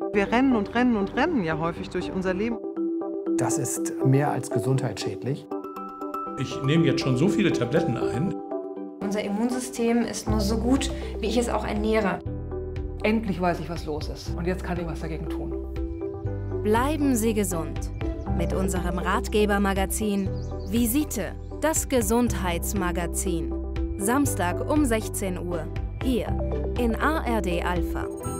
Wir rennen und rennen und rennen ja häufig durch unser Leben. Das ist mehr als gesundheitsschädlich. Ich nehme jetzt schon so viele Tabletten ein. Unser Immunsystem ist nur so gut, wie ich es auch ernähre. Endlich weiß ich, was los ist. Und jetzt kann ich was dagegen tun. Bleiben Sie gesund. Mit unserem Ratgebermagazin Visite, das Gesundheitsmagazin. Samstag um 16 Uhr. Hier in ARD Alpha.